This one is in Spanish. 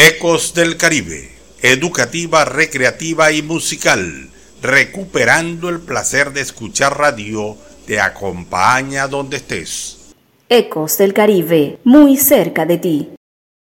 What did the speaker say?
Ecos del Caribe, educativa, recreativa y musical, recuperando el placer de escuchar radio, te acompaña donde estés. Ecos del Caribe, muy cerca de ti.